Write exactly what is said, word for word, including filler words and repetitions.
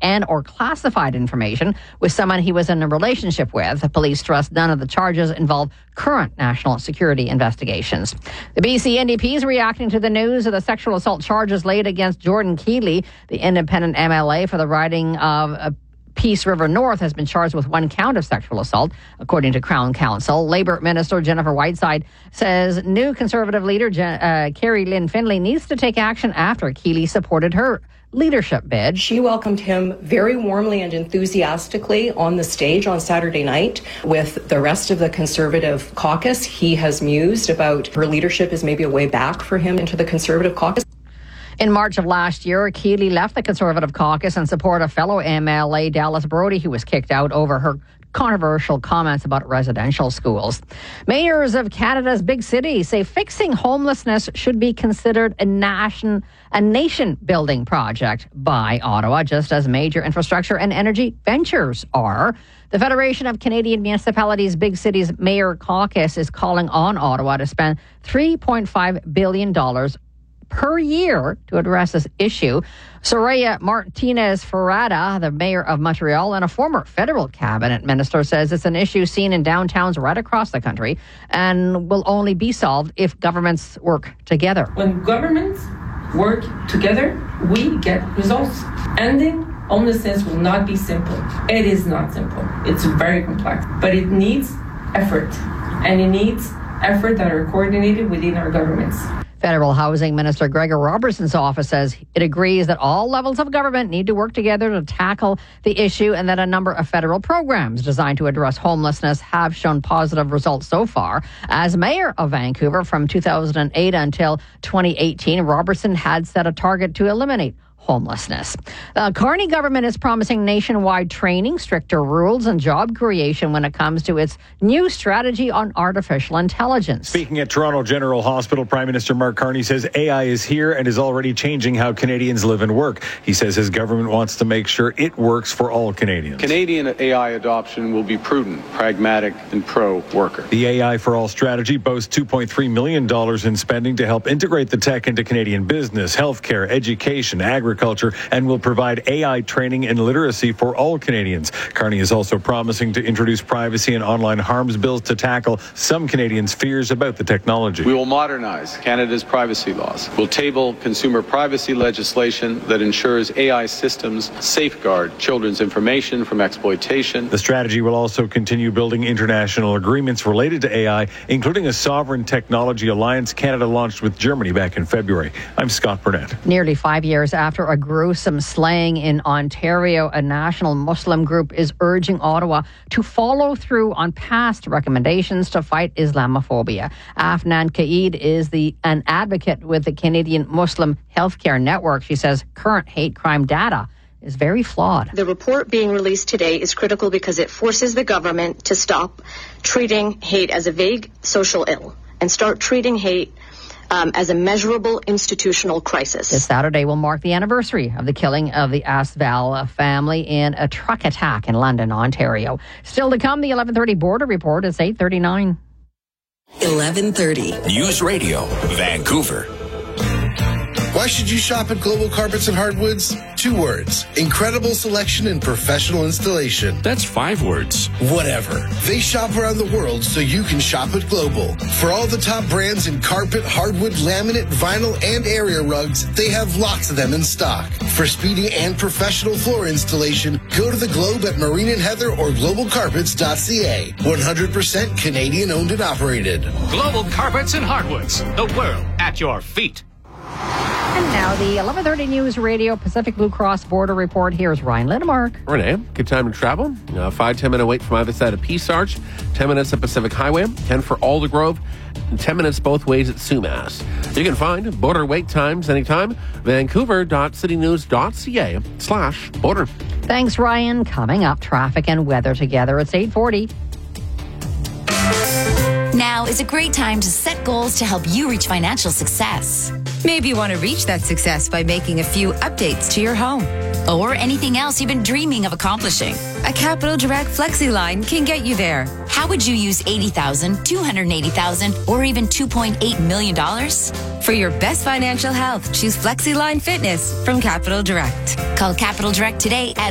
and or classified information with someone he was in a relationship with. The police stressed none of the charges involve current national security investigations. The B C N D P is reacting to the news of the sexual assault charges laid against Jordan Keeley. The independent M L A for the riding of a Peace River North has been charged with one count of sexual assault, according to Crown Counsel. Labour Minister Jennifer Whiteside says new Conservative leader Jen, uh, Carrie Lynn Findlay needs to take action after Keeley supported her leadership bid. She welcomed him very warmly and enthusiastically on the stage on Saturday night with the rest of the Conservative caucus. He has mused about her leadership as maybe a way back for him into the Conservative caucus. In March of last year, Keeley left the Conservative caucus in support of fellow M L A Dallas Brody, who was kicked out over her controversial comments about residential schools. Mayors of Canada's big cities say fixing homelessness should be considered a nation, a nation-building project by Ottawa, just as major infrastructure and energy ventures are. The Federation of Canadian Municipalities Big Cities Mayor Caucus is calling on Ottawa to spend three point five billion dollars per year to address this issue. Soraya Martinez-Ferrada, the mayor of Montreal and a former federal cabinet minister, says it's an issue seen in downtowns right across the country and will only be solved if governments work together. When governments work together, we get results. Ending homelessness will not be simple. It is not simple. It's very complex, but it needs effort, and it needs effort that are coordinated within our governments. Federal Housing Minister Gregor Robertson's office says it agrees that all levels of government need to work together to tackle the issue and that a number of federal programs designed to address homelessness have shown positive results so far. As mayor of Vancouver from two thousand eight until twenty eighteen, Robertson had set a target to eliminate homelessness. The Carney government is promising nationwide training, stricter rules, and job creation when it comes to its new strategy on artificial intelligence. Speaking at Toronto General Hospital, Prime Minister Mark Carney says A I is here and is already changing how Canadians live and work. He says his government wants to make sure it works for all Canadians. Canadian A I adoption will be prudent, pragmatic, and pro-worker. The A I for All strategy boasts two point three million dollars in spending to help integrate the tech into Canadian business, healthcare, education, agriculture, Agriculture, and will provide A I training and literacy for all Canadians. Carney is also promising to introduce privacy and online harms bills to tackle some Canadians' fears about the technology. We will modernize Canada's privacy laws. We'll table consumer privacy legislation that ensures A I systems safeguard children's information from exploitation. The strategy will also continue building international agreements related to A I, including a sovereign technology alliance Canada launched with Germany back in February. I'm Scott Burnett. Nearly five years after a gruesome slaying in Ontario, a national Muslim group is urging Ottawa to follow through on past recommendations to fight Islamophobia. Afnan Kaid is the an advocate with the Canadian Muslim Healthcare Network. She says current hate crime data is very flawed. The report being released today is critical because it forces the government to stop treating hate as a vague social ill and start treating hate Um, as a measurable institutional crisis. This Saturday will mark the anniversary of the killing of the Asval family in a truck attack in London, Ontario. Still to come, the eleven thirty Border Report. It's eight thirty-nine. eleven thirty. News Radio, Vancouver. Why should you shop at Global Carpets and Hardwoods? Two words. Incredible selection and professional installation. That's five words. Whatever. They shop around the world so you can shop at Global. For all the top brands in carpet, hardwood, laminate, vinyl, and area rugs, they have lots of them in stock. For speedy and professional floor installation, go to the Globe at Marine and Heather or global carpets dot c a. one hundred percent Canadian owned and operated. Global Carpets and Hardwoods. The world at your feet. And now the eleven thirty News Radio Pacific Blue Cross Border Report. Here's Ryan Lindemark. Renee, good time to travel. Uh, five, ten minute wait from either side of Peace Arch. Ten minutes at Pacific Highway. Ten for Aldergrove. And ten minutes both ways at Sumas. You can find border wait times anytime. Vancouver dot city news dot c a slash border. Thanks, Ryan. Coming up, traffic and weather together. It's eight forty. Now is a great time to set goals to help you reach financial success. Maybe you want to reach that success by making a few updates to your home. Or anything else you've been dreaming of accomplishing. A Capital Direct Flexi line can get you there. How would you use eighty thousand dollars, two hundred eighty thousand dollars, or even two point eight million dollars? For your best financial health, choose Flexi Line Fitness from Capital Direct. Call Capital Direct today at